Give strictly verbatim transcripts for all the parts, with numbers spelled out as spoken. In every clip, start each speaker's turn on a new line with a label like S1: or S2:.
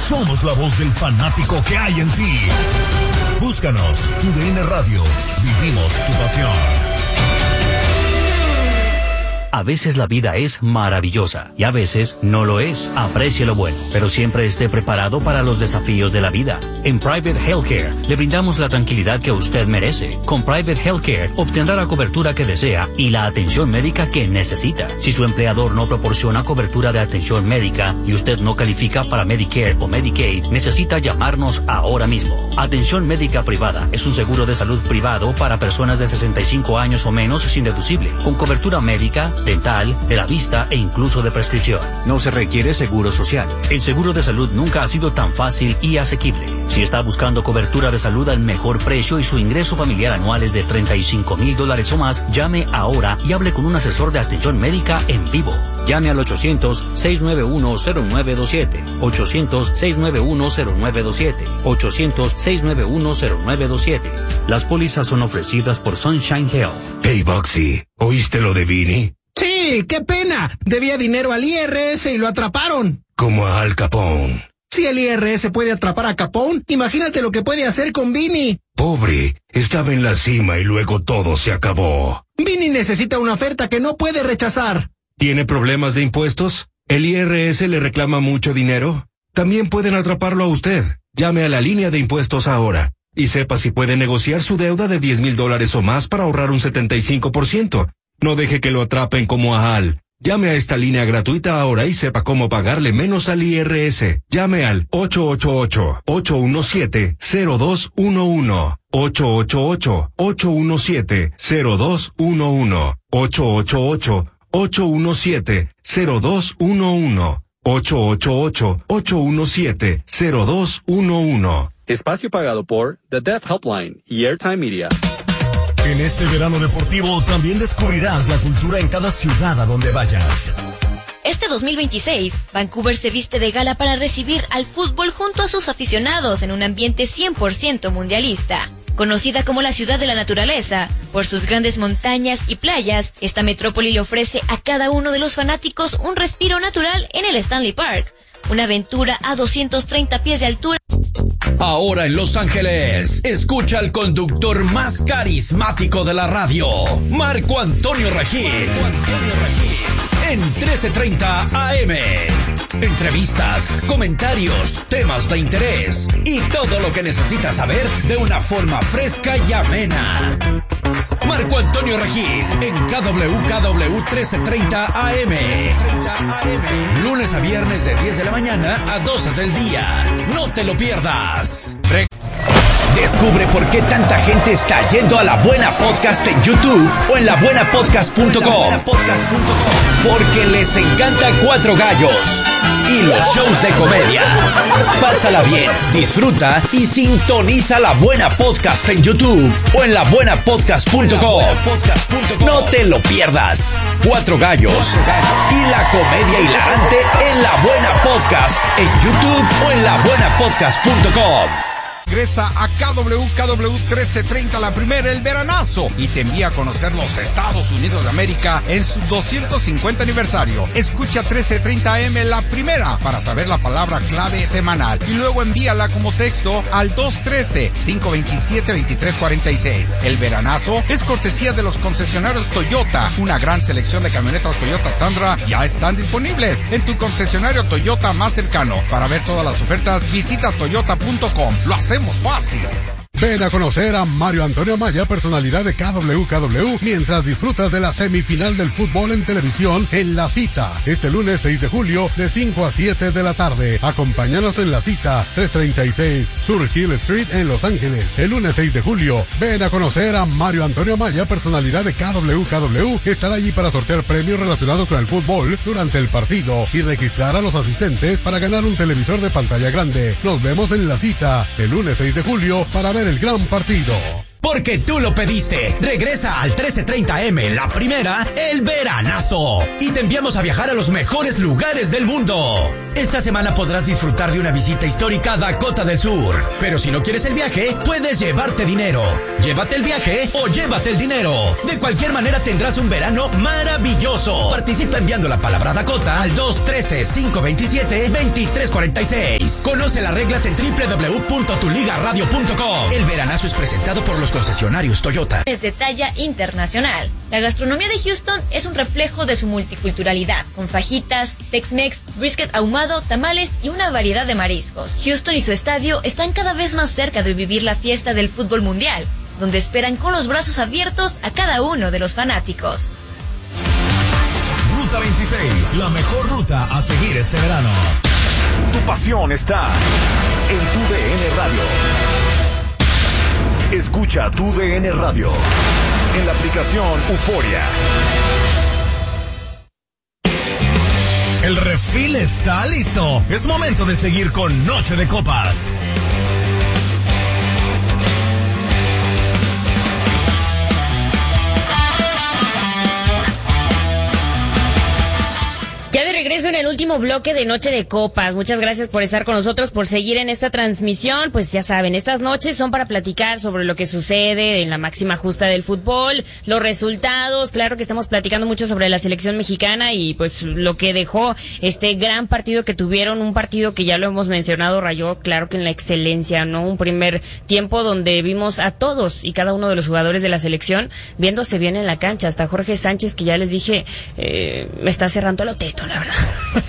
S1: Somos la voz del fanático que hay en ti. Búscanos, U D N Radio. Vivimos tu pasión.
S2: A veces la vida es maravillosa y a veces no lo es. Aprecie lo bueno, pero siempre esté preparado para los desafíos de la vida. En Private Healthcare le brindamos la tranquilidad que usted merece. Con Private Healthcare obtendrá la cobertura que desea y la atención médica que necesita. Si su empleador no proporciona cobertura de atención médica y usted no califica para Medicare o Medicaid, necesita llamarnos ahora mismo. Atención médica privada es un seguro de salud privado para personas de sesenta y cinco años o menos sin deducible, con cobertura médica, dental, de la vista e incluso de prescripción. No se requiere seguro social. El seguro de salud nunca ha sido tan fácil y asequible. Si está buscando cobertura de salud al mejor precio y su ingreso familiar anual es de treinta y cinco mil dólares o más, llame ahora y hable con un asesor de atención médica en vivo. Llame al ochocientos, seiscientos noventa y uno, cero nueve dos siete. ochocientos, seiscientos noventa y uno, cero nueve dos siete. ochocientos, seiscientos noventa y uno, cero nueve dos siete. Las pólizas son ofrecidas por Sunshine Health.
S3: Hey, Boxy, ¿oíste lo de Vinny?
S4: Sí, qué pena. Debía dinero al I R S y lo atraparon.
S3: Como a Al Capone.
S4: Si el I R S puede atrapar a Capone, imagínate lo que puede hacer con Vinny.
S3: Pobre, estaba en la cima y luego todo se acabó.
S4: Vinny necesita una oferta que no puede rechazar.
S3: ¿Tiene problemas de impuestos? ¿El I R S le reclama mucho dinero? También pueden atraparlo a usted. Llame a la línea de impuestos ahora y sepa si puede negociar su deuda de diez mil dólares o más para ahorrar un setenta y cinco por ciento. No deje que lo atrapen como a Al. Llame a esta línea gratuita ahora y sepa cómo pagarle menos al I R S. Llame al ocho ocho ocho, ocho uno siete, cero dos uno uno. ocho ocho ocho, ocho uno siete, cero dos uno uno. ocho ocho ocho, ocho uno siete, cero dos uno uno. ocho ocho ocho, ocho uno siete, cero dos uno uno.
S5: Espacio pagado por The Deaf Helpline y Airtime Media.
S1: En este verano deportivo también descubrirás la cultura en cada ciudad a donde vayas.
S6: Este dos mil veintiséis, Vancouver se viste de gala para recibir al fútbol junto a sus aficionados en un ambiente cien por ciento mundialista. Conocida como la ciudad de la naturaleza, por sus grandes montañas y playas, esta metrópoli le ofrece a cada uno de los fanáticos un respiro natural en el Stanley Park, una aventura a doscientos treinta pies de altura.
S7: Ahora en Los Ángeles, escucha al conductor más carismático de la radio, Marco Antonio Regil. Marco Antonio Regil. En trece treinta A M. Entrevistas, comentarios, temas de interés y todo lo que necesitas saber de una forma fresca y amena. Marco Antonio Regil en K W K W trece treinta A M. Lunes a viernes de diez de la mañana a doce del día. No te lo pierdas. Descubre por qué tanta gente está yendo a La Buena Podcast en YouTube o en la buena podcast punto com. Porque les encanta Cuatro Gallos y los shows de comedia. Pásala bien, disfruta y sintoniza La Buena Podcast en YouTube o en la buena podcast punto com. No te lo pierdas. Cuatro Gallos y la comedia hilarante en La Buena Podcast en YouTube o en la buena podcast punto com.
S8: Regresa a K W K W trece treinta, la primera, el veranazo, y te envía a conocer los Estados Unidos de América en su doscientos cincuenta aniversario. Escucha trece treinta A M la primera para saber la palabra clave semanal y luego envíala como texto al dos uno tres, cinco dos siete, dos tres cuatro seis. El veranazo es cortesía de los concesionarios Toyota. Una gran selección de camionetas Toyota Tundra ya están disponibles en tu concesionario Toyota más cercano. Para ver todas las ofertas, visita toyota punto com. Lo hacemos fácil.
S9: Ven a conocer a Mario Antonio Maya, personalidad de K W K W, mientras disfrutas de la semifinal del fútbol en televisión en La Cita, este lunes seis de julio de cinco a siete de la tarde. Acompáñanos en La Cita, trescientos treinta y seis Sur Hill Street en Los Ángeles, el lunes seis de julio. Ven a conocer a Mario Antonio Maya, personalidad de K W K W, que estará allí para sortear premios relacionados con el fútbol durante el partido y registrar a los asistentes para ganar un televisor de pantalla grande. Nos vemos en La Cita, el lunes seis de julio, para ver el gran partido.
S7: Porque tú lo pediste. Regresa al trece treinta eme, la primera, el veranazo. Y te enviamos a viajar a los mejores lugares del mundo. Esta semana podrás disfrutar de una visita histórica a Dakota del Sur. Pero si no quieres el viaje, puedes llevarte dinero. Llévate el viaje o llévate el dinero. De cualquier manera tendrás un verano maravilloso. Participa enviando la palabra Dakota al dos uno tres, cinco dos siete, dos tres cuatro seis. Conoce las reglas en doble u doble u doble u punto tu liga radio punto com. El veranazo es presentado por los concesionarios Toyota.
S6: Es de talla internacional. La gastronomía de Houston es un reflejo de su multiculturalidad, con fajitas, Tex-Mex, brisket ahumado, tamales y una variedad de mariscos. Houston y su estadio están cada vez más cerca de vivir la fiesta del fútbol mundial, donde esperan con los brazos abiertos a cada uno de los fanáticos.
S1: Ruta veintiséis, la mejor ruta a seguir este verano. Tu pasión está en tu D N Radio. Escucha tu D N Radio en la aplicación Euforia. El refil está listo. Es momento de seguir con Noche de Copas.
S10: Ya de regreso en el último bloque de Noche de Copas. Muchas gracias por estar con nosotros, por seguir en esta transmisión. Pues ya saben, estas noches son para platicar sobre lo que sucede en la máxima justa del fútbol, los resultados. Claro que estamos platicando mucho sobre la selección mexicana y pues lo que dejó este gran partido que tuvieron, un partido que ya lo hemos mencionado, rayó claro que en la excelencia, ¿no? Un primer tiempo donde vimos a todos y cada uno de los jugadores de la selección viéndose bien en la cancha. Hasta Jorge Sánchez, que ya les dije, eh, me está cerrando el teto, la verdad.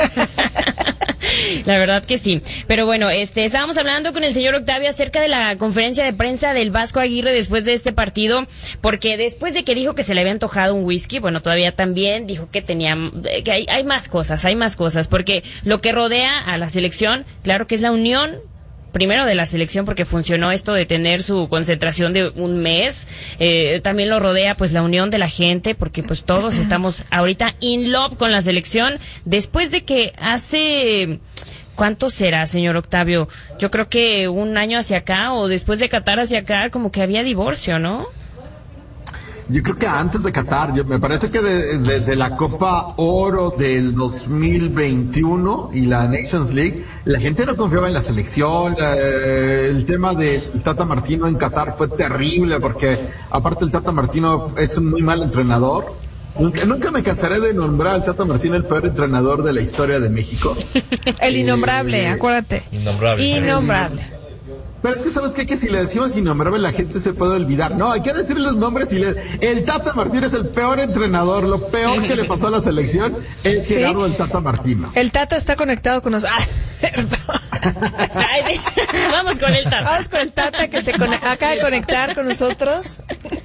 S10: La verdad que sí. Pero bueno, este, estábamos hablando con el señor Octavio acerca de la conferencia de prensa del Vasco Aguirre después de este partido, porque después de que dijo que se le había antojado un whisky, bueno, todavía también dijo que tenía, que hay, hay más cosas, hay más cosas, porque lo que rodea a la selección, claro que es la unión, primero de la selección, porque funcionó esto de tener su concentración de un mes, eh, también lo rodea pues la unión de la gente, porque pues todos estamos ahorita in love con la selección, después de que hace, ¿cuánto será, señor Octavio? Yo creo que un año hacia acá, o después de Qatar hacia acá, como que había divorcio, ¿no?
S11: Yo creo que antes de Qatar, yo, me parece que de, desde la Copa Oro del dos mil veintiuno y la Nations League, la gente no confiaba en la selección. Eh, el tema del Tata Martino en Qatar fue terrible porque aparte el Tata Martino es un muy mal entrenador. Nunca, nunca me cansaré de nombrar al Tata Martino el peor entrenador de la historia de México.
S12: El innombrable, eh, acuérdate.
S13: Innombrable.
S12: Innombrable.
S11: Pero es que, ¿sabes qué? Que si le decimos innombrable, la gente se puede olvidar. No, hay que decir los nombres y le... El Tata Martino es el peor entrenador. Lo peor que le pasó a la selección es ¿sí? Gerardo el Tata Martino.
S12: El Tata está conectado con nosotros.
S10: Ay, sí. Vamos con el Tata.
S12: Vamos con el Tata que se conect... acaba de conectar con nosotros.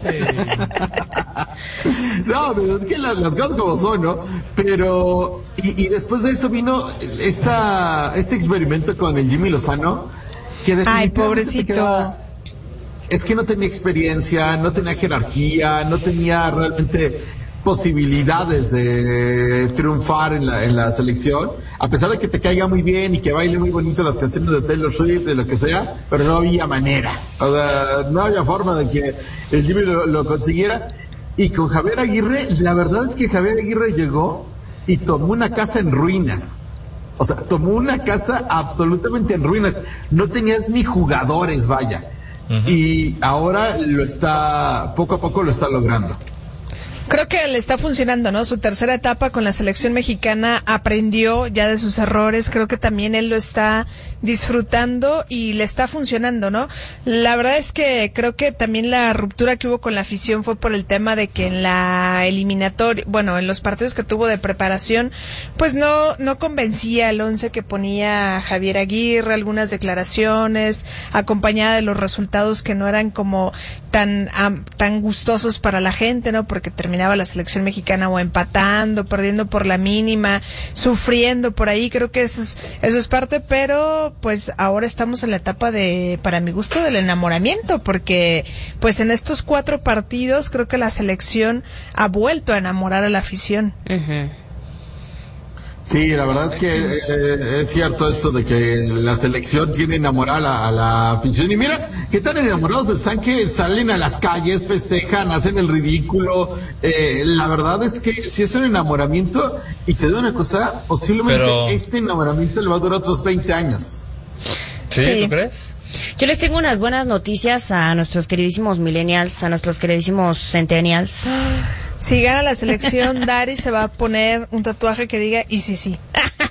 S11: No, pero es que las, las cosas como son, ¿no? Pero... Y, y después de eso vino esta este experimento con el Jimmy Lozano.
S12: Ay, pobrecito.
S11: Es que no tenía experiencia, no tenía jerarquía, no tenía realmente posibilidades de triunfar en la, en la selección, a pesar de que te caiga muy bien y que baile muy bonito las canciones de Taylor Swift, de lo que sea, pero no había manera, o sea, no había forma de que el Jimmy lo, lo consiguiera. Y con Javier Aguirre, la verdad es que Javier Aguirre llegó y tomó una casa en ruinas. O sea, tomó una casa absolutamente en ruinas. No tenías ni jugadores, vaya. Uh-huh. Y ahora lo está, poco a poco lo está logrando.
S12: Creo que le está funcionando, ¿no? Su tercera etapa con la selección mexicana, aprendió ya de sus errores, creo que también él lo está disfrutando y le está funcionando, ¿no? La verdad es que creo que también la ruptura que hubo con la afición fue por el tema de que en la eliminatoria, bueno, en los partidos que tuvo de preparación, pues no no convencía el once que ponía Javier Aguirre, algunas declaraciones, acompañada de los resultados que no eran como tan, um, tan gustosos para la gente, ¿no? Porque terminaba la selección mexicana o empatando, perdiendo por la mínima, sufriendo por ahí. Creo que eso es, eso es parte, pero pues ahora estamos en la etapa de, para mi gusto, del enamoramiento, porque pues en estos cuatro partidos creo que la selección ha vuelto a enamorar a la afición.
S10: Uh-huh.
S11: Sí, la verdad es que eh, es cierto esto de que la selección tiene enamorada a la, a la afición. Y mira, qué tan enamorados están que salen a las calles, festejan, hacen el ridículo. Eh, la verdad es que si es un enamoramiento, y te digo una cosa, posiblemente Pero... este enamoramiento le va a durar otros veinte años.
S13: ¿Sí? ¿Sí? ¿Tú crees?
S10: Yo les tengo unas buenas noticias a nuestros queridísimos millennials, a nuestros queridísimos centennials.
S12: Si gana la selección, Dari se va a poner un tatuaje que diga y sí, sí.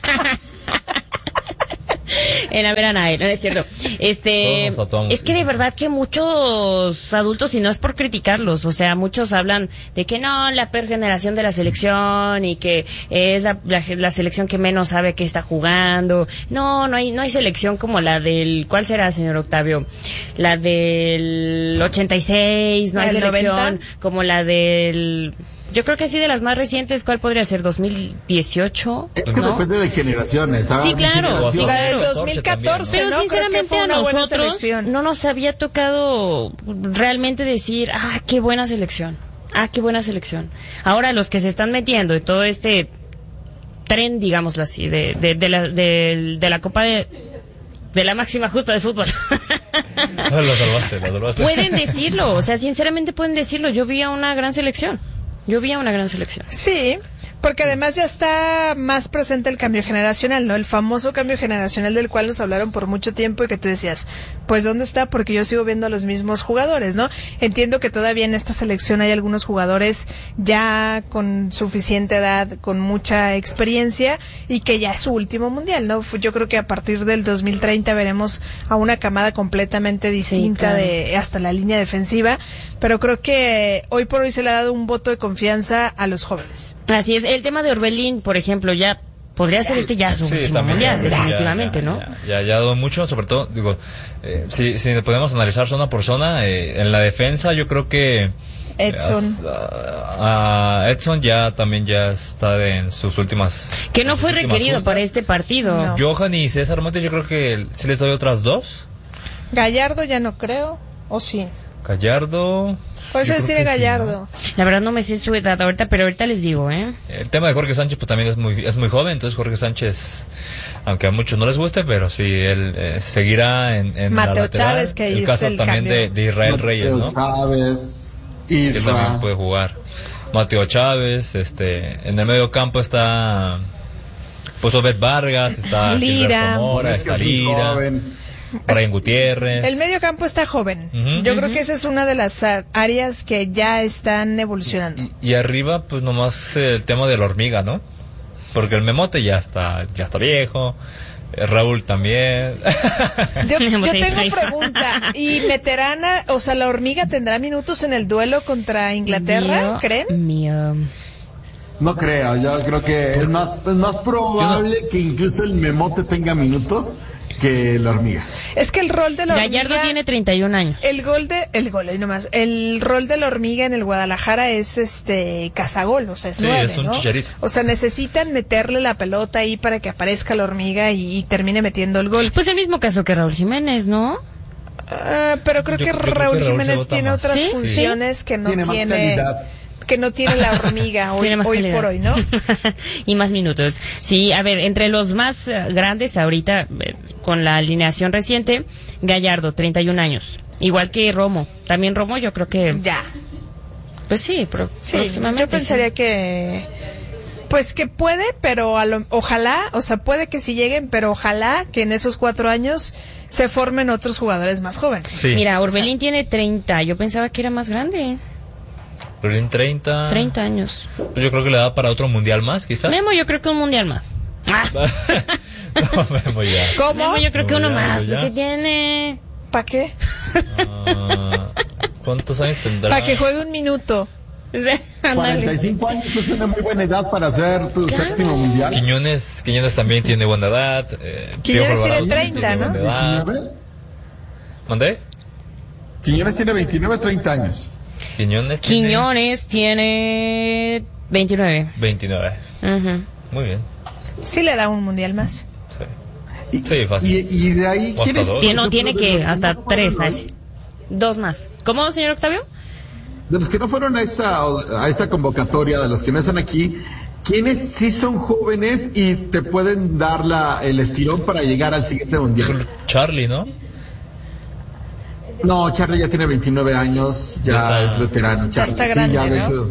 S10: En la verana, no es cierto. Este, es que de verdad que muchos adultos, y no es por criticarlos, o sea, muchos hablan de que no, la peor generación de la selección y que es la, la, la selección que menos sabe que está jugando. No, no hay, no hay selección como la del, ¿cuál será, señor Octavio? La del ochenta y seis, no hay selección noventa como la del... Yo creo que sí, de las más recientes, ¿cuál podría ser? ¿dos mil dieciocho?
S11: Es que ¿no? depende de generaciones. ¿sabes?
S10: Sí, claro. Sí,
S12: la del dos mil catorce,
S10: pero
S12: ¿no?
S10: sinceramente a nosotros no nos había tocado realmente decir, ah, qué buena selección. Ah, qué buena selección. Ahora los que se están metiendo en todo este tren, digámoslo así, de, de, de, la, de, de la Copa de... de la máxima justa de fútbol.
S13: Lo salvaste, lo salvaste.
S10: Pueden decirlo, o sea, sinceramente pueden decirlo. Yo vi a una gran selección. Yo vi a una gran selección.
S12: Sí, porque además ya está más presente el cambio generacional, ¿no? El famoso cambio generacional del cual nos hablaron por mucho tiempo y que tú decías, pues ¿dónde está? Porque yo sigo viendo a los mismos jugadores, ¿no? Entiendo que todavía en esta selección hay algunos jugadores ya con suficiente edad, con mucha experiencia y que ya es su último mundial, ¿no? Yo creo que a partir del dos mil treinta veremos a una camada completamente distinta, sí, claro, de hasta la línea defensiva, pero creo que hoy por hoy se le ha dado un voto de confianza a los jóvenes.
S10: Así es, el tema de Orbelín, por ejemplo, ya podría ser este ya su sí, último también, mundial, ya, definitivamente,
S13: ya,
S10: ¿no?
S13: Ya, ya, ya ha dado mucho, sobre todo, digo, eh, si, si podemos analizar zona por zona, eh, en la defensa yo creo que
S12: Edson.
S13: A, a Edson ya también ya está en sus últimas...
S10: Que no fue requerido justas. Para este partido.
S13: No. Johan y César Montes yo creo que sí les doy otras dos.
S12: Gallardo ya no creo, ¿o sí?
S13: Gallardo...
S12: Por eso decir Gallardo.
S10: Sí, ¿no? La verdad no me sé su edad ahorita, pero ahorita les digo, ¿eh?
S13: El tema de Jorge Sánchez pues también es muy es muy joven, entonces Jorge Sánchez, aunque a muchos no les guste, pero sí, él eh, seguirá en, en
S12: Mateo
S13: la lateral.
S12: Chávez, que
S13: el
S12: es
S13: caso
S12: el
S13: también de, de Israel
S11: Mateo
S13: Reyes, ¿no?
S11: Chávez, Isra.
S13: Él también puede jugar. Mateo Chávez, este, en el medio campo está pues Obed Vargas, está
S12: Lira,
S13: Mora, está Lira. Brian Gutiérrez.
S12: El medio campo está joven.
S13: Uh-huh,
S12: Yo
S13: uh-huh.
S12: creo que esa es una de las áreas que ya están evolucionando.
S13: Y, y arriba, pues nomás el tema de la hormiga, ¿no? Porque el Memote ya está, ya está viejo. Raúl también.
S12: Yo, yo tengo pregunta. ¿Y meterán a, o sea, la hormiga tendrá minutos en el duelo contra Inglaterra? Mío, ¿creen?
S10: Mío.
S11: No creo. Yo creo que es más, es más probable no. que incluso el Memote tenga minutos que la hormiga.
S12: Es que el rol de la hormiga...
S10: Gallardo tiene treinta y un años.
S12: El gol de... El gol, ahí nomás. El rol de la hormiga en el Guadalajara es este... cazagol, o sea, es
S13: sí,
S12: nueve,
S13: es un
S12: ¿no?
S13: chicharito.
S12: O sea, necesitan meterle la pelota ahí para que aparezca la hormiga y, y termine metiendo el gol.
S10: Pues el mismo caso que Raúl Jiménez, ¿no?
S12: Uh, pero creo, que, Raúl, creo que Raúl Jiménez tiene más. otras ¿Sí? funciones sí. que no tiene... tiene que no tiene la hormiga hoy, hoy por hoy, ¿no?
S10: Y más minutos. Sí, a ver, entre los más grandes ahorita, eh, con la alineación reciente, Gallardo, treinta y un años. Igual que Romo. También Romo yo creo que...
S12: Ya.
S10: Pues sí, pero
S12: sí, yo pensaría sí. que... Pues que puede, pero a lo, ojalá, o sea, puede que sí lleguen, pero ojalá que en esos cuatro años se formen otros jugadores más jóvenes.
S13: Sí.
S10: Mira, Orbelín o sea, tiene treinta, yo pensaba que era más grande.
S13: Orbelín treinta.
S10: treinta años.
S13: Pues yo creo que le da para otro mundial más, quizás.
S10: Memo, yo creo que un mundial más.
S13: No, Memo ya.
S12: ¿Cómo?
S10: Memo, yo creo
S13: Memo
S10: que uno
S13: ya,
S10: más,
S13: ya.
S10: porque tiene...
S12: ¿Para qué?
S13: Uh, ¿Cuántos años tendrá?
S12: Para que juegue un minuto.
S11: cuarenta y cinco años es una muy buena edad para hacer tu claro. séptimo mundial.
S13: Quiñones, Quiñones también tiene buena edad. Eh,
S12: Quiñones tiene treinta, ¿no?
S11: ¿veintinueve?
S13: ¿Mandé?
S11: Quiñones tiene veintinueve, treinta años.
S13: Quiñones
S10: tiene... Quiñones tiene veintinueve.
S13: veintinueve.
S10: Uh-huh.
S13: Muy bien.
S12: Sí le da un mundial más.
S11: Sí, y, sí fácil. Y, y de ahí,
S13: ¿quién es?
S10: Que no tiene que hasta tres, así. Dos más. ¿Cómo, señor Octavio?
S11: De los que no fueron a esta a esta convocatoria, de los que no están aquí, quienes sí son jóvenes y te pueden dar la, el estirón para llegar al siguiente mundial.
S13: Charlie, ¿no?
S11: No, Charlie ya tiene veintinueve años, ya, ya es veterano. Charlie.
S12: Ya está grande, sí, ya, de hecho,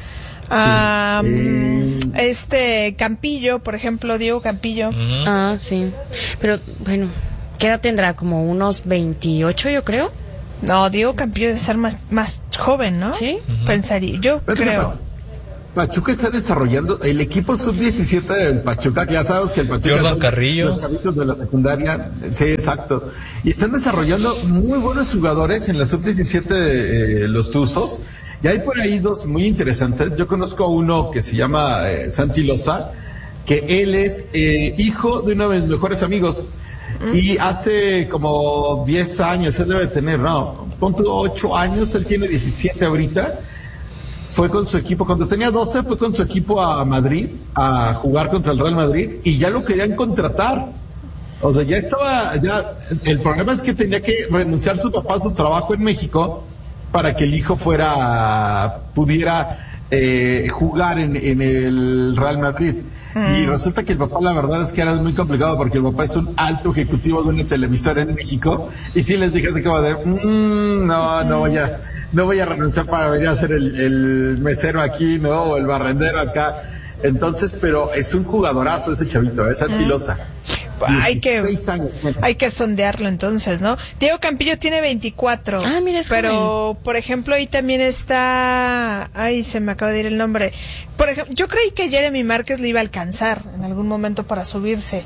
S11: ¿no?
S12: Um,
S11: sí. eh...
S12: Este Campillo, por ejemplo, Diego Campillo.
S10: Uh-huh. Ah, sí. Pero bueno, ¿qué edad tendrá? Como unos veintiocho, yo creo.
S12: No, Diego Campillo debe ser más, más joven, ¿no?
S10: Sí.
S12: Uh-huh. Pensaría, yo
S11: Pero
S12: creo.
S11: Pachuca está desarrollando el equipo sub diecisiete del Pachuca, que ya sabes que el Pachuca
S13: Jordan Carrillo,
S11: los chavitos de la secundaria, sí, exacto, y están desarrollando muy buenos jugadores en la sub diecisiete eh, los Tuzos, y hay por ahí dos muy interesantes. Yo conozco a uno que se llama eh, Santi Loza, que él es eh, hijo de uno de mis mejores amigos, mm. y hace como diez años, él debe tener, no, pon tú ocho años, él tiene diecisiete ahorita. Fue con su equipo, cuando tenía doce, fue con su equipo a Madrid a jugar contra el Real Madrid y ya lo querían contratar. O sea, ya estaba, ya, el problema es que tenía que renunciar su papá a su trabajo en México para que el hijo fuera, pudiera eh, jugar en, en el Real Madrid. Y resulta que el papá, la verdad es que era muy complicado porque el papá es un alto ejecutivo de una televisora en México y si les dije así como de, mmm, no, no voy a, no voy a renunciar para venir a ser el, el mesero aquí, ¿no? O el barrendero acá. Entonces, pero es un jugadorazo ese chavito, es antilosa.
S12: Hay que, hay que sondearlo entonces, ¿no? Diego Campillo tiene veinticuatro.
S10: Ah, mira, es
S12: pero,
S10: joven.
S12: Por ejemplo, ahí también está... Ay, se me acaba de ir el nombre. Por ejemplo, yo creí que Jeremy Márquez le iba a alcanzar en algún momento para subirse.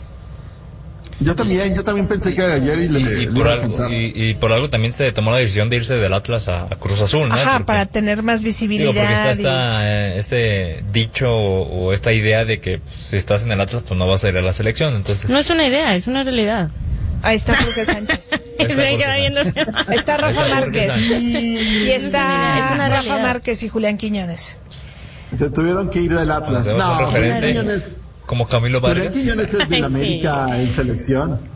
S11: Yo también, yo también pensé que ayer y, le,
S13: y, y, por algo, y, y por algo también se tomó la decisión de irse del Atlas a, a Cruz Azul, ¿no?
S12: Ajá,
S13: porque,
S12: para tener más visibilidad.
S13: Digo, porque está
S12: y...
S13: esta, eh, este dicho o, o esta idea de que pues, si estás en el Atlas, pues no vas a ir a la selección, entonces...
S10: No es una idea, es una realidad.
S12: Ahí está Jorge Sánchez.
S10: Se queda viendo.
S12: Está Rafa Márquez. Y está
S10: es una
S12: Rafa
S10: realidad.
S12: Márquez y Julián Quiñones.
S11: Se tuvieron que ir del Atlas.
S13: Pues
S11: no,
S13: Julián Quiñones... Como Camilo Vargas.
S11: Julián Quiñones es del América sí. en selección.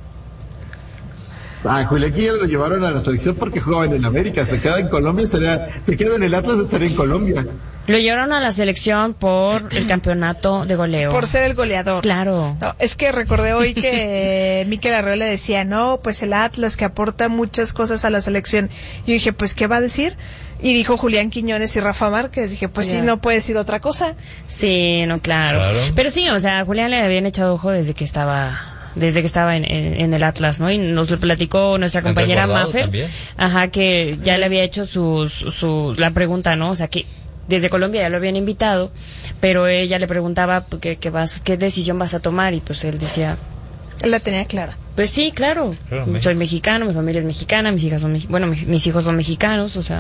S11: Ah, Julián Quiñones lo llevaron a la selección porque jugaba en el América. Se queda en Colombia, sería, se queda en el Atlas, estaría en Colombia.
S10: Lo llevaron a la selección por el campeonato de goleo.
S12: Por ser el goleador.
S10: Claro.
S12: No, es que recordé hoy que Mikel Arreola decía, no, pues el Atlas que aporta muchas cosas a la selección. Y yo dije, pues, ¿qué va a decir? Y dijo Julián Quiñones y Rafa Márquez. Dije, pues yeah. sí, no puede decir otra cosa.
S10: Sí, no, claro. claro. Pero sí, o sea, a Julián le habían echado ojo desde que estaba... desde que estaba en, en, en el Atlas, ¿no? Y nos lo platicó nuestra compañera Mafer, ajá, que ya le había hecho su, su, su, la pregunta, ¿no? O sea, que desde Colombia ya lo habían invitado, pero ella le preguntaba qué, qué, vas, qué decisión vas a tomar, y pues él decía...
S12: Él la tenía clara.
S10: Pues sí, claro. claro Soy mexicano, mi familia es mexicana, mis hijas son, bueno, mis, mis hijos son mexicanos, o sea...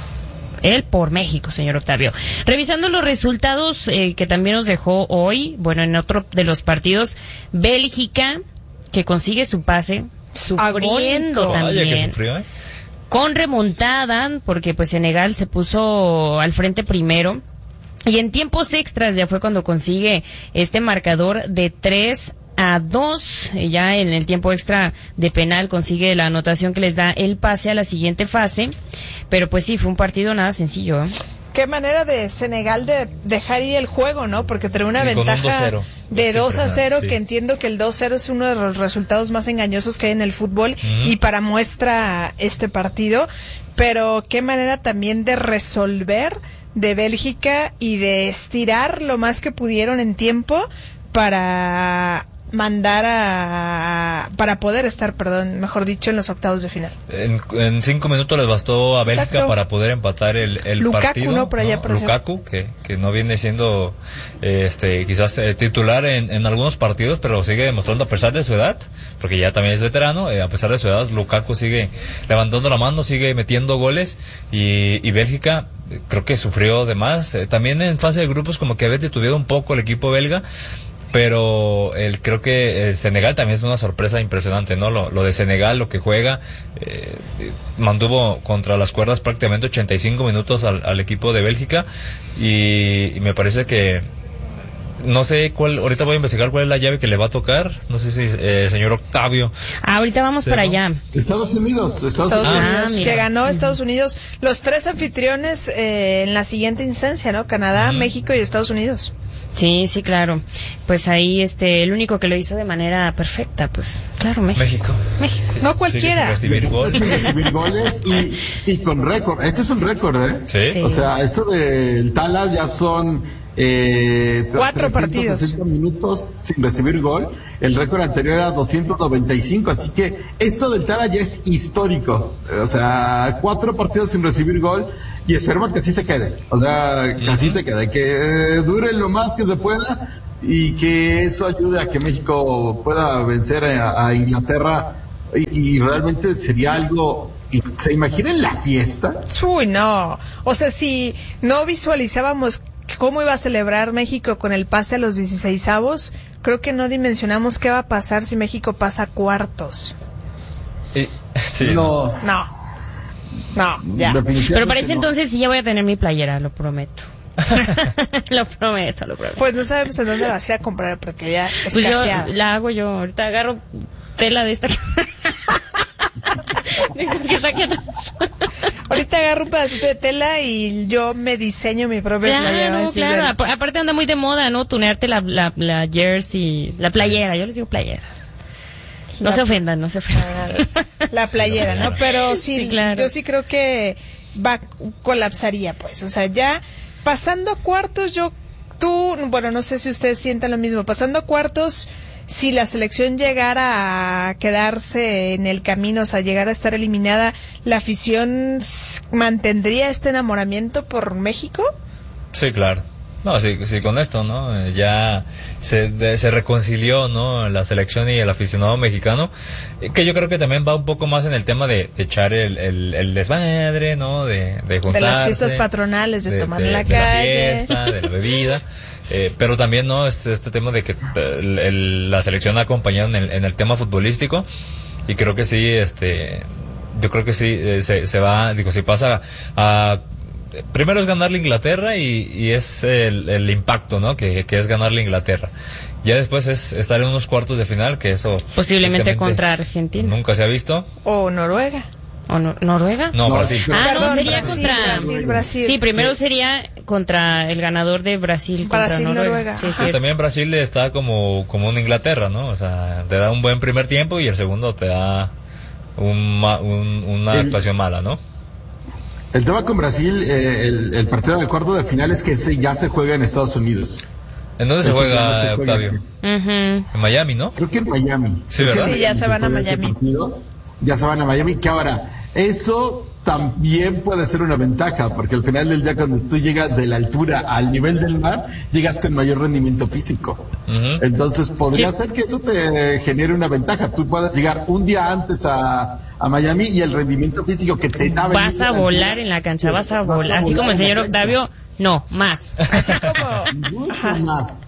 S10: Él por México, señor Octavio. Revisando los resultados eh, que también nos dejó hoy, bueno, en otro de los partidos, Bélgica, que consigue su pase, sufriendo
S12: Agónico.
S10: también.
S13: Vaya que sufrió, ¿eh?
S10: Con remontada, porque pues Senegal se puso al frente primero. Y en tiempos extras ya fue cuando consigue este marcador de tres a dos, ya en el tiempo extra de penal consigue la anotación que les da el pase a la siguiente fase, pero pues sí, fue un partido nada sencillo, ¿eh?
S12: Qué manera de Senegal de dejar ir el juego, ¿no? Porque tenía una sí, ventaja de dos a cero, sí. que entiendo que el dos a cero es uno de los resultados más engañosos que hay en el fútbol, uh-huh. y para muestra este partido, pero qué manera también de resolver de Bélgica y de estirar lo más que pudieron en tiempo para mandar a para poder estar, perdón, mejor dicho, en los octavos de final.
S13: En, en cinco minutos les bastó a Bélgica Exacto. para poder empatar el, el
S12: Lukaku,
S13: partido.
S12: ¿no? Por allá
S13: ¿no? Lukaku, que, que no viene siendo eh, este quizás eh, titular en, en algunos partidos, pero sigue demostrando a pesar de su edad, porque ya también es veterano, eh, a pesar de su edad, Lukaku sigue levantando la mano, sigue metiendo goles, y, y Bélgica creo que sufrió de más. Eh, también en fase de grupos como que había detuvido un poco el equipo belga, pero el, creo que el Senegal también es una sorpresa impresionante, ¿no? Lo, lo de Senegal, lo que juega, eh, mantuvo contra las cuerdas prácticamente ochenta y cinco minutos al, al equipo de Bélgica, y, y me parece que no sé cuál, ahorita voy a investigar cuál es la llave que le va a tocar, no sé si eh, señor Octavio.
S10: Ah, ahorita vamos para allá.
S11: Estados Unidos, Estados,
S12: Estados
S11: Unidos,
S12: Unidos, ah, que ganó Estados Unidos, los tres anfitriones eh, en la siguiente instancia, ¿no? Canadá, uh-huh. México y Estados Unidos.
S10: Sí, sí, claro. Pues ahí, este, el único que lo hizo de manera perfecta, pues, claro, México.
S13: México.
S10: México.
S12: No cualquiera.
S11: Sin recibir goles. Sin recibir goles y, y con récord. Este es un récord, ¿eh?
S13: Sí.
S10: Sí.
S11: O sea, esto del Tala ya son eh,
S12: Cuatro
S11: trescientos sesenta minutos sin recibir gol. El récord anterior era doscientos noventa y cinco, así que esto del Tala ya es histórico. O sea, cuatro partidos sin recibir gol y esperemos que así se quede. O sea, que así se quede, que eh, dure lo más que se pueda y que eso ayude a que México pueda vencer a, a Inglaterra y, y realmente sería algo. ¿Se imaginan la fiesta?
S12: Uy, no. O sea, si no visualizábamos cómo iba a celebrar México con el pase a los dieciseisavos, creo que no dimensionamos qué va a pasar si México pasa a cuartos.
S13: Y, sí,
S11: no.
S12: No. No, ya.
S10: Pero para ese entonces sí ya voy a tener mi playera, lo prometo. lo prometo, lo prometo.
S12: Pues no sabemos en dónde la vas a ir a comprar porque ya es
S10: Pues yo
S12: escaseada.
S10: la hago yo, ahorita agarro tela de esta. de esta que está aquí atrás.
S12: Ahorita agarro un pedacito de tela y yo me diseño mi propia playera.
S10: Claro,
S12: así
S10: claro.
S12: de-
S10: Ap- Aparte anda muy de moda, ¿no? Tunearte la, la, la jersey, la playera. Yo les digo playera. No
S12: La-
S10: se ofendan, no se ofendan.
S12: La playera, ¿no? Pero sí,
S10: Sí, claro.
S12: yo sí creo que va colapsaría, pues. O sea, ya pasando a cuartos, yo, tú, bueno, no sé si ustedes sientan lo mismo. Pasando a cuartos, si la selección llegara a quedarse en el camino, o sea, llegara a estar eliminada, ¿la afición s- mantendría este enamoramiento por México?
S13: Sí, claro. No, sí, sí, con esto, ¿no? Eh, Ya se, de- se reconcilió, ¿no? La selección y el aficionado mexicano, eh, que yo creo que también va un poco más en el tema de, de echar el, el, el desmadre, ¿no? De, de juntarse.
S12: De las fiestas patronales, de, tomar en la
S13: de
S12: calle.
S13: la fiesta, de la bebida. Eh, pero también, ¿no? Este, este tema de que eh, el- el- la selección ha acompañado en el, en el tema futbolístico. Y creo que sí, este, yo creo que sí, eh, se, se va, digo, si pasa a, primero es ganarle a Inglaterra y, y es el, el impacto, ¿no? Que, que es ganarle a Inglaterra. Ya después es estar en unos cuartos de final, que eso
S10: Posiblemente
S13: prácticamente
S10: contra Argentina.
S13: nunca se ha visto.
S12: O Noruega.
S10: ¿O no- Noruega?
S13: No, Brasil.
S10: Ah, no,
S12: Perdón,
S10: sería
S12: Brasil,
S10: contra...
S12: Brasil, Brasil.
S10: Sí, primero sería contra el ganador de Brasil contra
S12: Brasil,
S10: Noruega.
S12: Noruega.
S10: Sí,
S12: Ajá.
S10: sí.
S13: Sí, también Brasil está como, como una Inglaterra, ¿no? O sea, te da un buen primer tiempo y el segundo te da un, ma- un- una
S11: El-
S13: actuación mala, ¿no?
S11: El tema con Brasil, eh, el, el partido del cuarto de final es que ese ya se juega en Estados Unidos.
S13: ¿En dónde se
S11: Ese
S13: juega,
S11: ya no se juega
S13: Octavio?
S10: Ujú.
S13: En Miami, ¿no?
S11: Creo que en Miami.
S13: Sí,
S11: Creo que
S13: ¿verdad?
S11: en
S12: Sí, ya se van a
S11: juega ese
S12: Miami.
S11: partido. Ya se van a Miami. Que ahora, eso también puede ser una ventaja, porque al final del día, cuando tú llegas de la altura al nivel del mar, llegas con mayor rendimiento físico.
S13: Ujú.
S11: Entonces, podría
S10: Sí.
S11: ser que eso te genere una ventaja. Tú puedes llegar un día antes a, a Miami y el rendimiento físico que te da.
S10: Vas a volar en la cancha, vas a volar. Así como el señor Octavio, no, más.
S12: Así como
S11: Mucho más.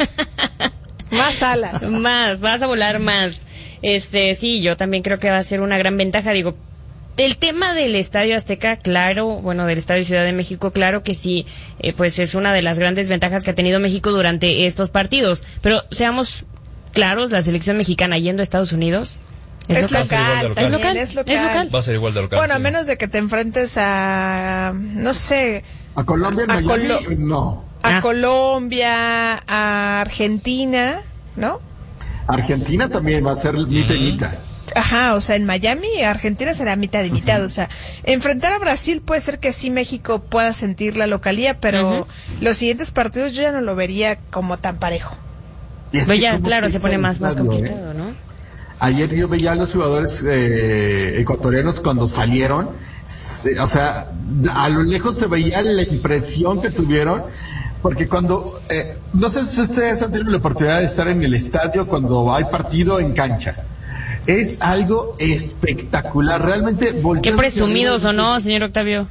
S12: más alas.
S10: Más, vas a volar más. Este, sí, yo también creo que va a ser una gran ventaja. Digo, el tema del Estadio Azteca, claro, bueno, del Estadio Ciudad de México, claro que sí, eh, pues es una de las grandes ventajas que ha tenido México durante estos partidos. Pero seamos claros, la selección mexicana yendo a Estados Unidos
S12: Es
S13: local.
S12: local,
S13: Es
S12: también,
S10: local.
S12: es local.
S10: Es local.
S13: Va a ser igual de local.
S12: Bueno, a
S13: sí.
S12: menos de que te enfrentes a, no sé,
S11: A Colombia, en
S12: A
S11: Miami,
S12: Colo-
S11: no.
S12: a
S10: Ah.
S12: Colombia, a Argentina, ¿no?
S11: Argentina también va a ser mitad y mitad.
S12: Ajá, o sea, en Miami, Argentina será mitad y mitad, o sea, enfrentar a Brasil puede ser que sí México pueda sentir la localía, pero
S10: Ujú.
S12: los siguientes partidos yo ya no lo vería como tan parejo.
S11: Y es
S10: Pues
S11: que
S10: ya,
S11: cómo
S10: claro,
S11: pesa
S10: se pone
S11: el
S10: más, más
S11: estadio, ¿eh?
S10: complicado, ¿no?
S11: Ayer yo veía a los jugadores eh, ecuatorianos cuando salieron, se- o sea, a lo lejos se veía la impresión que tuvieron, porque cuando, eh, no sé si ustedes han tenido la oportunidad de estar en el estadio cuando hay partido en cancha. Es algo espectacular, realmente
S10: Qué
S11: volteas
S10: presumidos
S11: hacia
S10: o
S11: arriba y
S10: no, señor Octavio.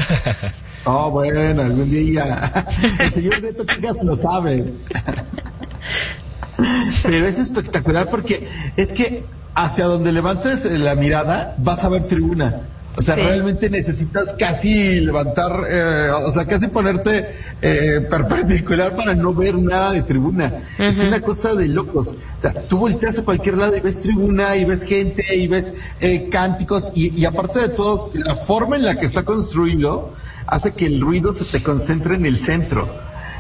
S11: Oh, bueno, algún día. El señor Neto Chicas lo sabe. Pero es espectacular porque es que hacia donde levantes la mirada vas a ver tribuna. O sea,
S12: Sí.
S11: realmente necesitas casi levantar, eh, o sea, casi ponerte eh, perpendicular para no ver nada de tribuna. Es una cosa de locos. O sea, tú volteas a cualquier lado y ves tribuna, y ves gente, y ves eh, cánticos, y, y aparte de todo, la forma en la que está construido hace que el ruido se te concentre en el centro.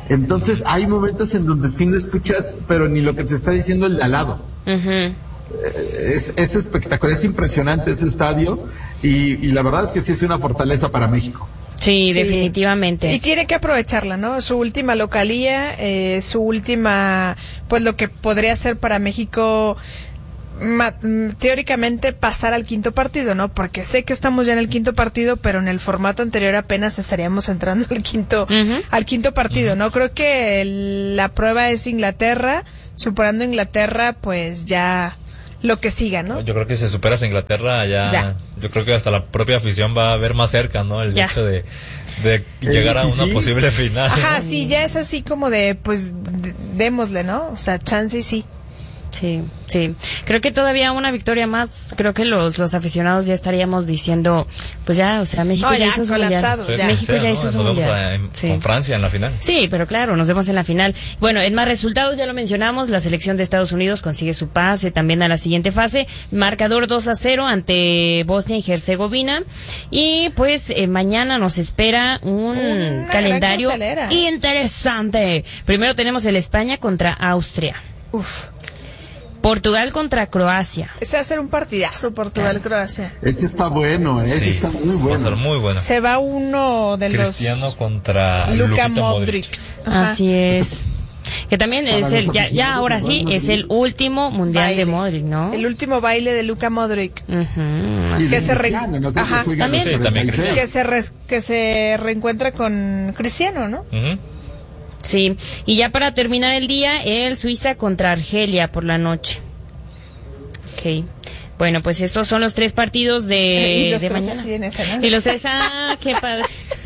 S11: Entonces hay momentos en donde sí no escuchas, pero ni lo que te está diciendo el de al lado.
S10: Uh-huh.
S11: Es, es espectacular, es impresionante ese estadio y, y la verdad es que sí es una fortaleza para México.
S10: Sí, sí, definitivamente.
S12: Y tiene que aprovecharla, ¿no? Su última localía, eh, su última, pues lo que podría ser para México, ma- teóricamente pasar al quinto partido, ¿no? Porque sé que estamos ya en el quinto partido, pero en el formato anterior apenas estaríamos entrando al quinto, uh-huh. al quinto partido, ¿no? Creo que el, la prueba es Inglaterra, superando Inglaterra, pues ya lo que siga, ¿no?
S13: Yo creo que si superas a Inglaterra ya, ya, yo creo que hasta la propia afición va a ver más cerca, ¿no? El ya. hecho de, de llegar
S11: eh, sí,
S13: a una
S11: sí.
S13: posible final.
S12: Ajá, sí, ya es así como de, pues, d- démosle, ¿no? O sea, chance y sí.
S10: Sí, sí. Creo que todavía una victoria más, creo que los los aficionados ya estaríamos diciendo, pues ya, o sea, México
S12: no,
S10: ya,
S12: ya
S10: hizo su mundial.
S13: Sí,
S10: ya. México
S13: sea,
S10: ya
S13: ¿no?
S10: hizo su
S13: nos
S10: mundial.
S13: Vamos a, en,
S10: sí.
S13: con Francia en la final.
S10: Sí, pero claro, nos vemos en la final. Bueno, en más resultados ya lo mencionamos, la selección de Estados Unidos consigue su pase también a la siguiente fase, marcador dos a cero ante Bosnia y Herzegovina y pues eh, mañana nos espera un
S12: Una
S10: calendario
S12: gran
S10: interesante. Primero tenemos el España contra Austria.
S12: Uf.
S10: Portugal contra Croacia.
S12: Ese va a ser un partidazo, Portugal-Croacia.
S11: Ese está bueno, ese
S13: sí,
S11: está muy bueno.
S13: Va a ser muy bueno.
S12: Se va uno de
S13: Cristiano
S12: los...
S13: contra
S12: Luka Modric.
S10: Modric. Así es. Que también
S11: Para
S10: es el, ya, ya ahora sí, es el último mundial
S12: baile.
S10: de Modric, ¿no?
S12: El último baile de Luka Modric.
S10: Uh-huh.
S11: Y
S12: Que se, re...
S11: ¿no?
S12: Ajá.
S11: Que
S10: ¿También?
S13: Sí, también
S12: que, se re... que se reencuentra con Cristiano, ¿no?
S13: Uh-huh.
S10: Sí, y ya para terminar el día, el Suiza contra Argelia por la noche. Ok. Bueno, pues estos son los tres partidos de,
S12: y los
S10: de mañana.
S12: En esa, ¿no?
S10: Y los tres, ah, qué padre.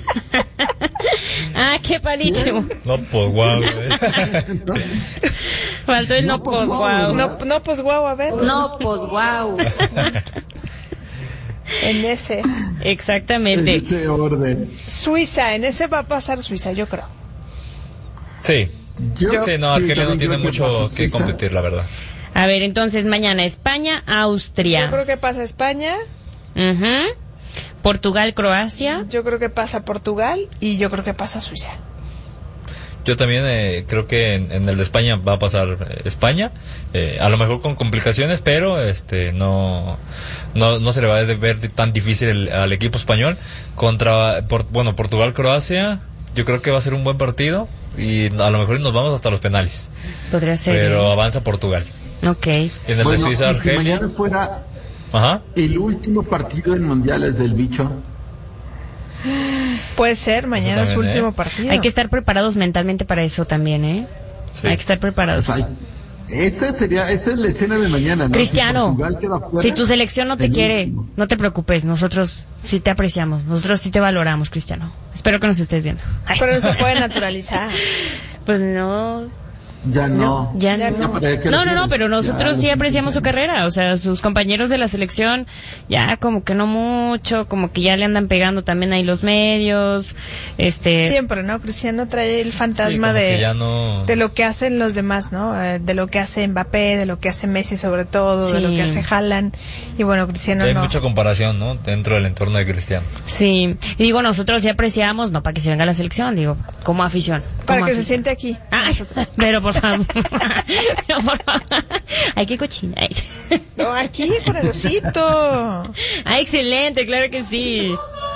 S10: ah, qué palicho.
S13: No, pues guau.
S10: Faltó el no, no pues guau.
S12: No, no pues guau, a ver.
S10: No pues guau.
S12: En ese.
S10: Exactamente.
S11: En ese orden.
S12: Suiza, en ese va a pasar Suiza, yo creo.
S13: Sí.
S11: Yo,
S13: sí, no, Argelia
S11: sí,
S13: no tiene
S11: que
S13: mucho que
S11: Suiza.
S13: competir, la verdad.
S10: A ver, entonces mañana España, Austria.
S12: Yo creo que pasa España.
S10: Uh-huh. Portugal, Croacia.
S12: Yo creo que pasa Portugal y yo creo que pasa Suiza.
S13: Yo también eh, creo que en, en el de España va a pasar eh, España, eh, a lo mejor con complicaciones, pero este no no, no se le va a ver tan difícil el, al equipo español. Contra, por, bueno, Portugal, Croacia, yo creo que va a ser un buen partido y a lo mejor nos vamos hasta los penales.
S10: Podría ser.
S13: Pero
S10: ¿eh?
S13: avanza Portugal.
S10: Ok.
S13: Y en el
S11: Bueno,
S13: de Suiza,
S11: y si
S13: Argelia.
S11: mañana fuera
S13: Ajá.
S11: el último partido en mundiales del bicho.
S12: Puede ser, mañana es su
S13: también,
S12: último
S13: ¿eh?
S12: partido.
S10: Hay que estar preparados mentalmente para eso también, ¿eh?
S13: Sí.
S10: Hay que estar preparados.
S11: O sea, esa sería, esa es la escena de mañana, ¿no?
S10: Cristiano,
S11: Si Portugal queda fuera,
S10: si tu selección no te
S11: el
S10: quiere,
S11: último.
S10: no te preocupes, nosotros sí te apreciamos, nosotros sí te valoramos, Cristiano. Espero que nos estés viendo. Ay.
S12: Pero no se puede naturalizar.
S10: Pues no,
S11: Ya no.
S10: ya,
S12: Ya
S10: no.
S12: no.
S11: ¿para qué
S10: No, no,
S11: refieres?
S10: no, pero nosotros
S11: Ya,
S10: sí
S11: los
S10: apreciamos su
S11: mexicanos.
S10: carrera, o sea, sus compañeros de la selección ya como que no mucho, como que ya le andan pegando también ahí los medios, este...
S12: Siempre, ¿no? Cristiano trae el
S13: Sí,
S12: fantasma
S13: como que
S12: de,
S13: ya no...
S12: de lo que hacen los demás, ¿no? Eh, de lo que hace Mbappé, de lo que hace Messi sobre todo, de
S10: Sí.
S12: lo que hace Haaland. Y bueno, Cristiano
S13: Hay
S12: no.
S13: mucha comparación, ¿no? Dentro del entorno de Cristiano.
S10: Sí, y digo, nosotros sí apreciamos, no para que se venga la selección, digo, como afición.
S12: Para
S10: como
S12: que se
S10: afición.
S12: siente aquí.
S10: Ay, pero por favor. Pero por favor. Ay, qué cochina. Ay.
S12: No, aquí, por el osito.
S10: Ah, excelente, claro que sí.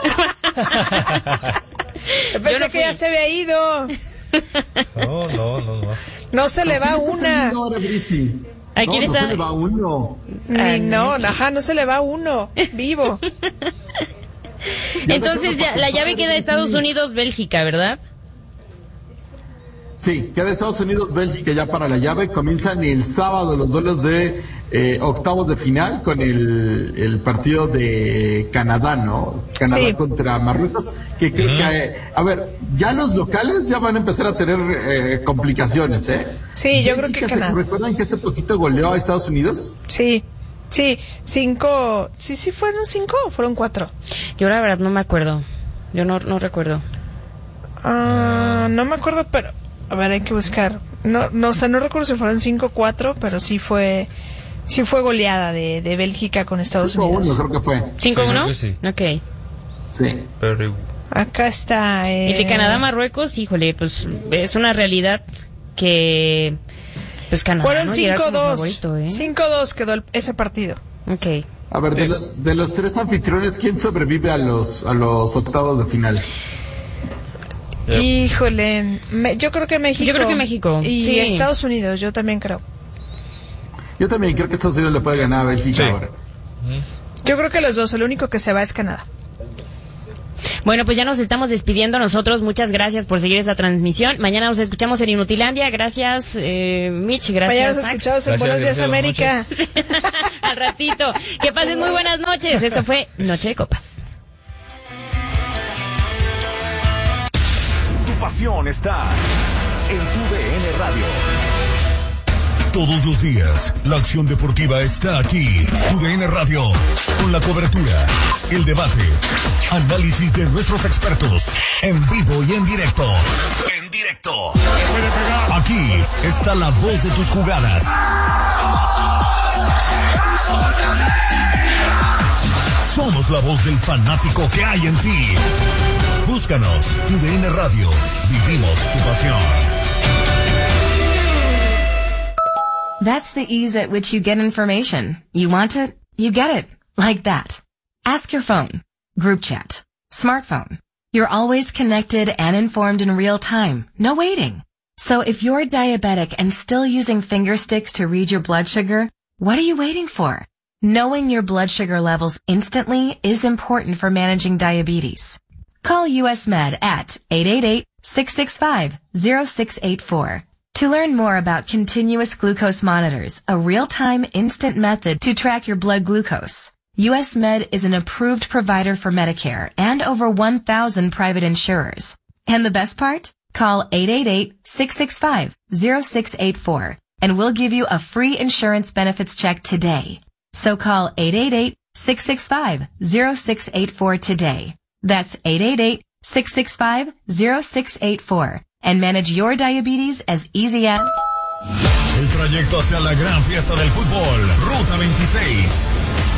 S12: Pensé
S10: Yo no
S12: que ya
S10: fui.
S12: se había ido.
S13: No, no, no, no.
S12: No se le va
S11: ¿A quién está
S12: una.
S11: teniendo ahora, Brisi?
S10: ¿A quién
S11: no,
S10: está?
S11: No se le va uno.
S12: Ni no, ajá, no se le va uno. Vivo.
S10: Entonces ya, la llave queda Estados Unidos, Bélgica, ¿verdad?
S11: Sí, queda Estados Unidos, Bélgica ya para la llave. Comienzan el sábado los duelos de eh, octavos de final con el, el partido de Canadá, ¿no? Canadá
S12: Sí.
S11: contra Marruecos. Que creo
S13: Ujú.
S11: que, eh, a ver, ya los locales ya van a empezar a tener eh, complicaciones, ¿eh?
S12: Sí, yo creo que
S11: Bélgica, ¿se
S12: Canadá.
S11: ¿Recuerdan que hace poquito goleó a Estados Unidos?
S12: Sí, sí, cinco. Sí, sí, fueron cinco o fueron cuatro.
S10: Yo la verdad no me acuerdo. Yo no, no recuerdo.
S12: Ah, no me acuerdo, pero. A ver, hay que buscar. No, no, o sea, no recuerdo si fueron cinco o cuatro, pero sí fue. Sí fue goleada de, de Bélgica con Estados
S11: cinco a uno
S12: Unidos.
S11: creo que fue.
S10: ¿cinco
S13: Sí,
S10: uno?
S13: creo que sí.
S10: Ok.
S11: Sí.
S13: Pero
S12: Acá está. Eh...
S10: El de Canadá-Marruecos, híjole, pues es una realidad que... Pues Canadá,
S12: Fueron
S10: ¿no?
S12: cinco dos.
S10: ¿eh?
S12: cinco dos quedó el, ese partido.
S10: Ok.
S11: A ver, de los, de los tres anfitriones, ¿quién sobrevive a los, a los octavos de final?
S12: Yep. Híjole, me, yo creo que México.
S10: Yo creo que México.
S12: Y
S10: sí.
S12: Estados Unidos, yo también creo.
S11: Yo también creo que Estados Unidos le puede ganar a Bélgica sí. ahora.
S12: Yo creo que los dos, el único que se va es Canadá.
S10: Bueno, pues ya nos estamos despidiendo nosotros. Muchas gracias por seguir esta transmisión. Mañana nos escuchamos en Inutilandia. Gracias, eh, Mitch. Gracias,
S12: Mañana nos escuchamos en gracias, Buenos Días, América.
S10: Al ratito. Que pasen muy buenas noches. Esto fue Noche de Copas.
S1: Tu pasión está en tu D N Radio. Todos los días, la acción deportiva está aquí. Tu D N Radio, con la cobertura, el debate, análisis de nuestros expertos, en vivo y en directo. En directo. Aquí está la voz de tus jugadas. Somos la voz del fanático que hay en ti. Búscanos, Tu D N Radio. Vivimos tu pasión.
S14: That's the ease at which you get information. You want it, you get it. Like that. Ask your phone. Group chat. Smartphone. You're always connected and informed in real time. No waiting. So if you're diabetic and still using finger sticks to read your blood sugar, what are you waiting for? Knowing your blood sugar levels instantly is important for managing diabetes. Call U S Med at eight eight eight, six six five, zero six eight four. To learn more about continuous glucose monitors, a real-time instant method to track your blood glucose, U S Med is an approved provider for Medicare and over one thousand private insurers. And the best part? Call eight eight eight, six six five, zero six eight four and we'll give you a free insurance benefits check today. So call eight eight eight, six six five, zero six eight four today. That's eight eight eight, six six five, zero six eight four. And manage your diabetes as easy as...
S1: El trayecto hacia la gran fiesta del fútbol, Ruta veintiséis.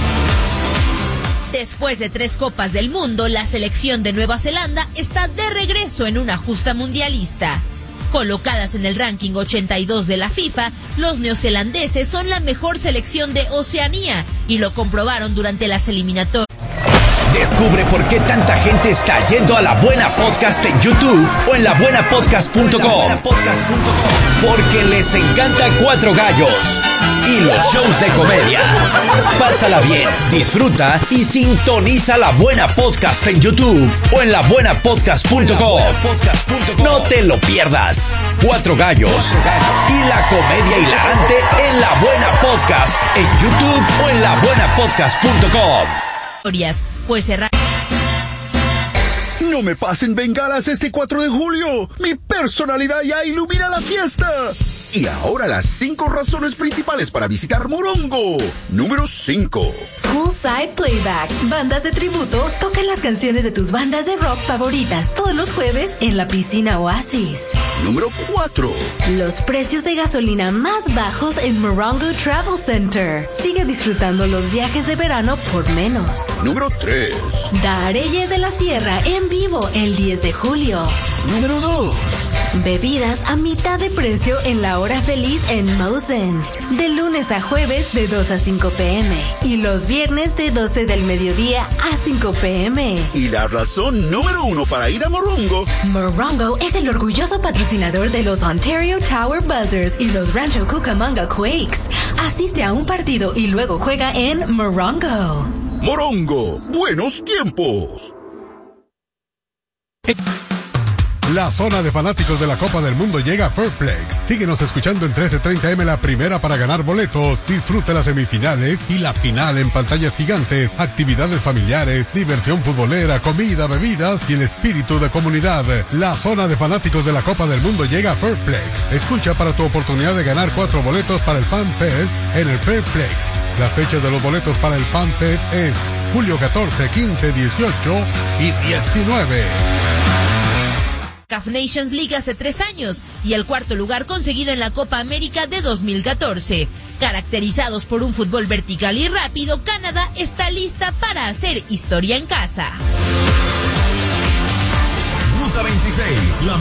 S15: Después de tres Copas del Mundo, la selección de Nueva Zelanda está de regreso en una justa mundialista. Colocadas en el ranking ochenta y dos de la FIFA, los neozelandeses son la mejor selección de Oceanía y lo comprobaron durante las eliminatorias.
S7: Descubre por qué tanta gente está yendo a La Buena Podcast en YouTube o en la buena podcast punto com. Porque les encanta Cuatro Gallos y los shows de comedia. Pásala bien, disfruta y sintoniza La Buena Podcast en YouTube o en la buena podcast punto com. No te lo pierdas. Cuatro Gallos y la comedia hilarante en La Buena Podcast en YouTube o en la buena podcast punto com.
S15: Pues cerrar.
S16: No me pasen bengalas este cuatro de julio. Mi personalidad ya ilumina la fiesta. Y ahora las cinco razones principales para visitar Morongo. Número cinco.
S17: Poolside Playback. Bandas de tributo tocan las canciones de tus bandas de rock favoritas todos los jueves en la piscina Oasis.
S16: Número cuatro.
S17: Los precios de gasolina más bajos en Morongo Travel Center. Sigue disfrutando los viajes de verano por menos.
S16: Número tres.
S17: Dareyes de la Sierra en vivo el diez de julio.
S16: Número dos.
S17: Bebidas a mitad de precio en la hora feliz en Mosen. De lunes a jueves de dos a cinco pm. Y los viernes de doce del mediodía a cinco pm.
S16: Y la razón número uno para ir a Morongo.
S17: Morongo es el orgulloso patrocinador de los Ontario Tower Buzzers y los Rancho Cucamonga Quakes. Asiste a un partido y luego juega en Morongo.
S16: Morongo, buenos tiempos.
S9: La zona de fanáticos de la Copa del Mundo llega a Fairplex. Síguenos escuchando en trece treinta eme la primera para ganar boletos. Disfruta las semifinales y la final en pantallas gigantes, actividades familiares, diversión futbolera, comida, bebidas y el espíritu de comunidad. La zona de fanáticos de la Copa del Mundo llega a Fairplex. Escucha para tu oportunidad de ganar cuatro boletos para el Fan Fest en el Fairplex. Las fechas de los boletos para el Fan Fest es julio catorce, quince, dieciocho y diecinueve.
S15: C A F Nations League hace tres años y el cuarto lugar conseguido en la Copa América de dos mil catorce. Caracterizados por un fútbol vertical y rápido, Canadá está lista para hacer historia en casa.
S1: Z veintiséis, la